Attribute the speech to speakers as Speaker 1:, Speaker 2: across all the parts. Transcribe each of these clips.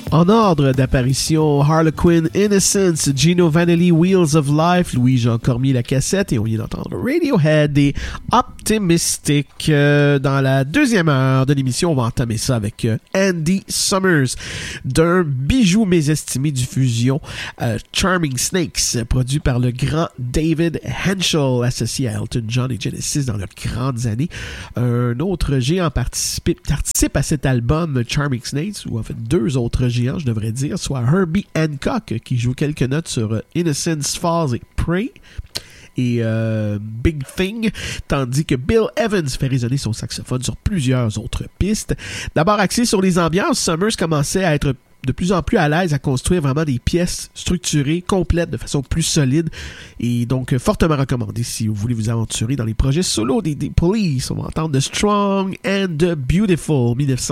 Speaker 1: En ordre d'apparition, Harlequin Innocence, Gino Vanelli Wheels of Life, Louis-Jean Cormier la cassette, et on vient d'entendre Radiohead et Optimistic. Dans la deuxième heure de l'émission, on va entamer ça avec Andy Summers, d'un bijou mésestimé du fusion Charming Snakes, produit par le grand David Henschel, associé à Elton John et Genesis dans leurs grandes années. Un autre géant participe à cet album Charming Snakes, ou en fait deux autres géants, je devrais dire, soit Herbie Hancock qui joue quelques notes sur Innocence Falls et Prey et Big Thing, tandis que Bill Evans fait résonner son saxophone sur plusieurs autres pistes. D'abord axé sur les ambiances, Summers commençait à être de plus en plus à l'aise à construire vraiment des pièces structurées, complètes, de façon plus solide, et donc fortement recommandé si vous voulez vous aventurer dans les projets solo des Police. On va entendre The Strong and the Beautiful,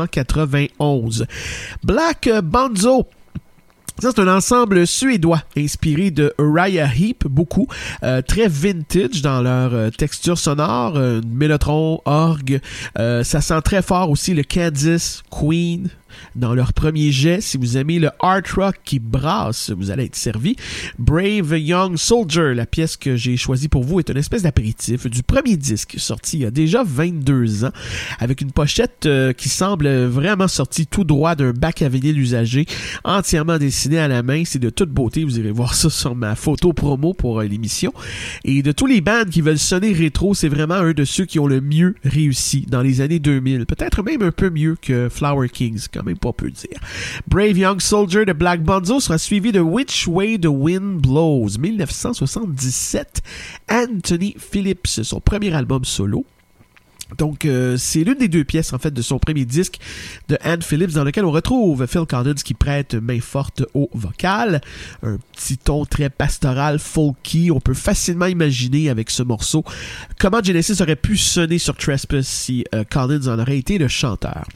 Speaker 1: 1991. Black Bonzo. Ça, c'est un ensemble suédois inspiré de Uriah Heep, beaucoup, très vintage dans leur texture sonore, mélotron, orgue, ça sent très fort aussi le Kansas Queen dans leur premier jet. Si vous aimez le art rock qui brasse, vous allez être servi. Brave Young Soldier, la pièce que j'ai choisie pour vous, est une espèce d'apéritif du premier disque sorti il y a déjà 22 ans, avec une pochette qui semble vraiment sortie tout droit d'un bac à vinyle usagé, entièrement dessiné à la main. C'est de toute beauté, vous irez voir ça sur ma photo promo pour l'émission. Et de tous les bands qui veulent sonner rétro, c'est vraiment un de ceux qui ont le mieux réussi dans les années 2000, peut-être même un peu mieux que Flower Kings, quand même pas peu dire. Brave Young Soldier de Black Bonzo sera suivi de Which Way the Wind Blows, 1977. Anthony Phillips, son premier album solo. Donc, c'est l'une des deux pièces, en fait, de son premier disque de Ann Phillips, dans lequel on retrouve Phil Collins qui prête main forte au vocal. Un petit ton très pastoral, folky. On peut facilement imaginer avec ce morceau comment Genesis aurait pu sonner sur Trespass si Collins en aurait été le chanteur.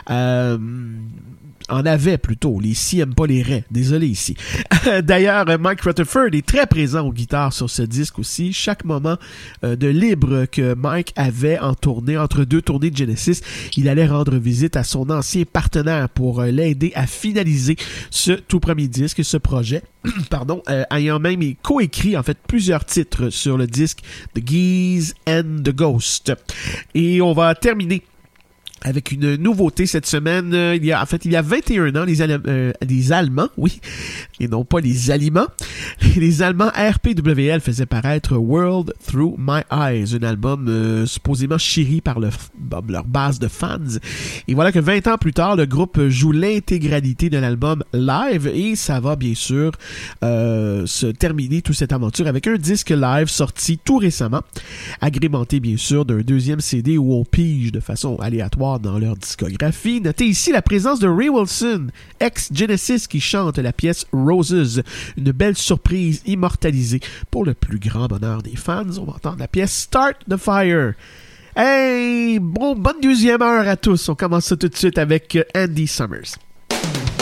Speaker 1: En avait plutôt. Les si aiment pas les raies. Désolé ici. D'ailleurs, Mike Rutherford est très présent aux guitares sur ce disque aussi. Chaque moment de libre que Mike avait en tournée, entre deux tournées de Genesis, il allait rendre visite à son ancien partenaire pour l'aider à finaliser ce tout premier disque, ce projet. Pardon, ayant même coécrit en fait plusieurs titres sur le disque The Geese and the Ghost. Et on va terminer avec une nouveauté cette semaine. Il y a 21 ans, les Allemands, oui, et non pas les aliments. Les Allemands RPWL faisaient paraître World Through My Eyes, un album supposément chéri par leur base de fans. Et voilà que 20 ans plus tard, le groupe joue l'intégralité de l'album live, et ça va bien sûr se terminer toute cette aventure avec un disque live sorti tout récemment, agrémenté bien sûr d'un deuxième CD où on pige de façon aléatoire dans leur discographie. Notez ici la présence de Ray Wilson, ex-Genesis, qui chante la pièce Roses, une belle surprise immortalisée pour le plus grand bonheur des fans. On va entendre la pièce Start the Fire. Hey, bonne deuxième heure à tous. On commence ça tout de suite avec Andy Summers.